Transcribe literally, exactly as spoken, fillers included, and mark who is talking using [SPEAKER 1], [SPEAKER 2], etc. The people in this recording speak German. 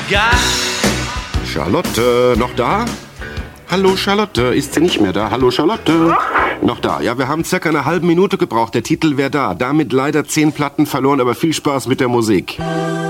[SPEAKER 1] got.
[SPEAKER 2] Charlotte, noch da? Hallo Charlotte, ist sie nicht mehr da? Hallo Charlotte. Noch da. Ja, wir haben circa eine halbe Minute gebraucht. Der Titel wäre da. Damit leider zehn Platten verloren, aber viel Spaß mit der Musik.